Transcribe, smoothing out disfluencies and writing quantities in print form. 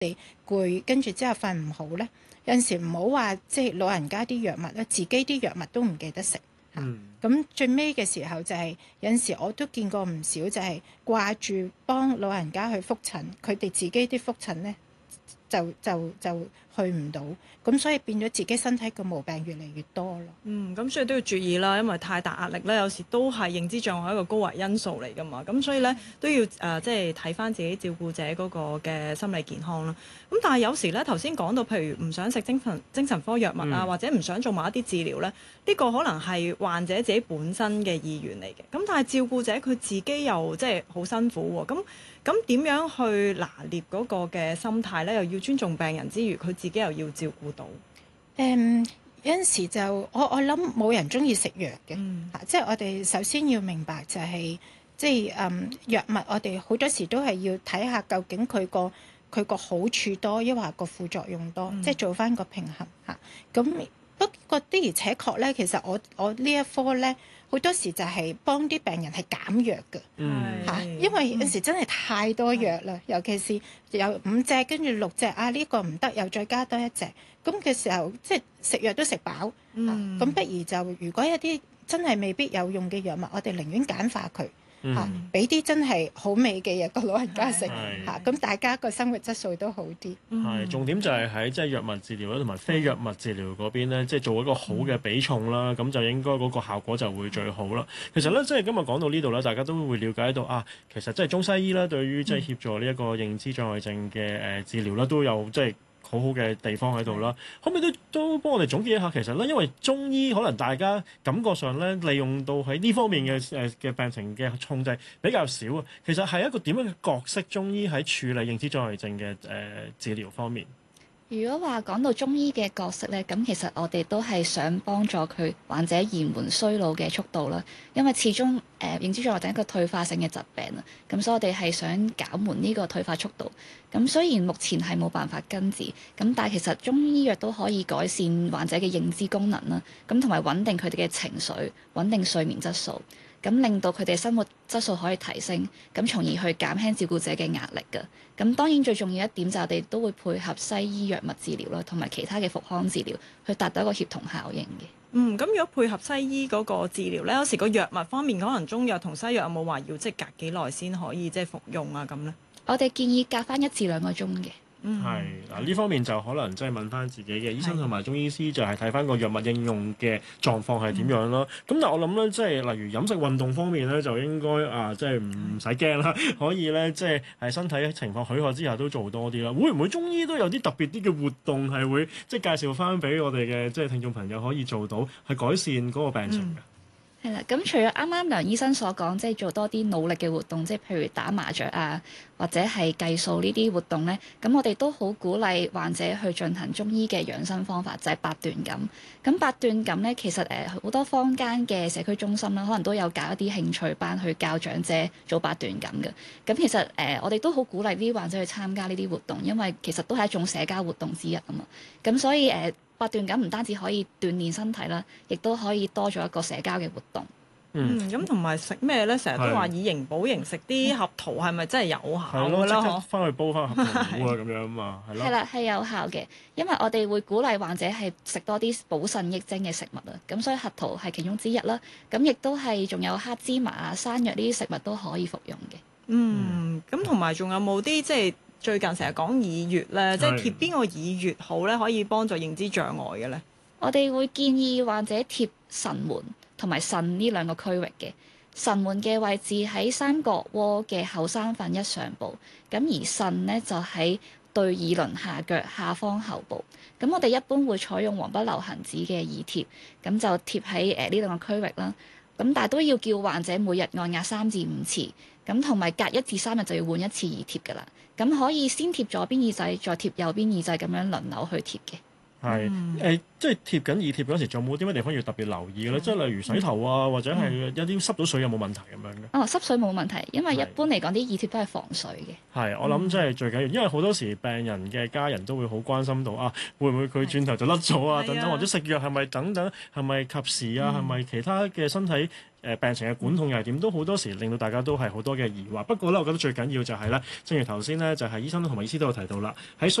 哋攰，跟住之後瞓唔好咧，有陣時唔好話即係老人家啲藥物咧，自己啲藥物都唔記得食。咁最尾嘅時候就係有陣時我都見過唔少，就係掛住幫老人家去覆診，佢哋自己啲覆診咧就去唔到，咁所以變咗自己身體嘅毛病越嚟越多咯。 咁所以都要注意啦，因為太大壓力咧，有時都係認知障礙一個高危因素嚟㗎嘛。咁所以咧都要即係睇返自己照顧者嗰個嘅心理健康啦。咁但係有時咧頭先講到，譬如唔想食精神科藥物啊，或者唔想做某一啲治療咧，呢個可能係患者自己本身嘅意願嚟嘅。咁但係照顧者佢自己又即係好辛苦喎。咁點樣去拿捏嗰個嘅心態咧？又要尊重病人之餘，佢自己又要照顧到。 有陣時就我諗冇人中意食藥嘅，即係我哋首先要明白就係、即係藥物，我哋好多時都係要睇下究竟佢個好處多，抑或個副作用多，即係做翻個平衡嚇。咁不過的而且確咧，其實我呢一科咧，好多時就係幫啲病人係減藥嘅嚇，因為有時真係太多藥啦，尤其是有5隻跟住6隻啊，呢個唔得，又再加多1隻，咁嘅時候即係食藥都食飽，咁不如就如果一啲真係未必有用嘅藥物，我哋寧願簡化佢。俾啲真係好味嘅嘢個老人家食嚇，咁大家個生活質素都好啲。 係重點就係喺即係藥物治療啦，同埋非藥物治療嗰邊咧，即係做一個好嘅比重啦，咁就應該嗰個效果就會最好啦。其實咧，即係今日講到呢度咧，大家都會了解到啊，其實即係中西醫啦，對於即係協助呢一個認知障礙症嘅治療啦，都有即係好好嘅地方喺度啦。可唔可以都幫我哋總結一下？其實咧，因為中醫可能大家感覺上咧，利用到喺呢方面嘅病情嘅控制比較少啊。其實係一個點樣嘅角色？中醫喺處理認知障礙症嘅治療方面。 如果話講到中醫嘅角色咧，咁其實我哋都係想幫助佢患者延緩衰老嘅速度啦。因為始終認知障礙症係一個退化性嘅疾病啊，咁所以我哋係想減緩呢個退化速度。咁雖然目前係冇辦法根治，咁但係其實中醫藥都可以改善患者嘅認知功能啦，咁同埋穩定佢哋嘅情緒，穩定睡眠質素。咁令到佢哋生活質素可以提升，咁從而去減輕照顧者嘅壓力㗎。咁當然最重要一點就係我哋都會配合西醫藥物治療啦，同埋其他嘅復康治療，去達到一個協同效應嘅。 咁如果配合西醫嗰個治療咧，有時個藥物方面可能中藥同西藥有冇話要即係隔幾耐先可以即係服用啊咁咧？ 我哋建議隔翻1至2個鐘嘅。 係嗱，呢方面就可能即係問翻自己嘅醫生同埋中醫師，就係睇翻個藥物應用嘅狀況係點樣啦。咁但係我諗咧，即係例如飲食運動方面咧，就應該即係唔使驚啦，可以咧即係喺身體情況許可之下都做多啲啦。會唔會中醫都有啲特別啲嘅活動係會即係介紹翻俾我哋嘅即係聽眾朋友可以做到，去改善嗰個病情嘅？ 係啦，咁除咗啱啱梁醫生所講，即係做多啲努力嘅活動，即係譬如打麻雀啊，或者係計數呢啲活動咧，咁我哋都好鼓勵患者去進行中醫嘅養生方法，就係八段錦。咁八段錦咧，其實好多坊間嘅社區中心啦，可能都有搞一啲興趣班去教長者做八段錦嘅。咁其實我哋都好鼓勵啲患者去參加呢啲活動，因為其實都係一種社交活動之一啊嘛。咁所以八段錦唔單止可以鍛鍊身體啦，亦都可以多咗一個社交嘅活動。 咁同埋食咩咧？成日都話以形補形，食啲合桃係咪真係有效㗎啦？ 即翻去煲翻合桃糊啊咁樣啊嘛，係咯。 係啦，係有效嘅，因為我哋會鼓勵患者係食多啲補腎益精嘅食物啊。咁所以核桃係其中之一啦。咁亦都係仲有黑芝麻啊、山藥呢啲食物都可以服用嘅。 咁同埋仲有冇啲即係最近成日講耳穴咧，即係貼邊個耳穴好咧，可以幫助認知障礙嘅咧？ 我哋會建議患者貼神門同埋腎呢兩個區域嘅。神門嘅位置喺三角窩嘅後三分一上部，咁而腎呢就喺對耳輪下腳下方後部。咁我哋一般會採用黃不流行紙嘅耳貼，咁就貼喺呢兩個區域啦。咁但係都要叫患者每日按壓3至5次，咁同埋隔1至3日就要換1次耳貼㗎啦。咁可以先貼左邊耳仔，再貼右邊耳仔，咁樣輪流去貼嘅。 係即係貼緊耳貼嗰時，仲有冇啲咩地方要特別留意嘅咧？即係例如洗頭啊，或者係有啲濕到水有冇問題咁樣嘅？ 濕水冇問題，因為一般嚟講啲耳貼都係防水嘅。 係，我諗即係最緊要，因為好多時病人嘅家人都會好關心到會唔會佢轉頭就甩咗啊等等，或者食藥係咪等等係咪及時啊？係咪其他嘅身體病情嘅管控又係點，都好多時令到大家都係好多嘅疑惑。不過咧，我覺得最緊要就係咧，正如頭先咧就係醫生同埋醫師都有提到啦，喺